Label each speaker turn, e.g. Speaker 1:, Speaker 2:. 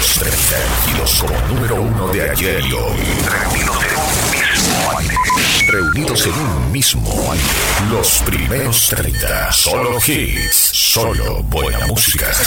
Speaker 1: 30, elegidos como número uno de ayer y hoy. Reunidos en un mismo aire. Los primeros 30. Solo hits, solo buena música.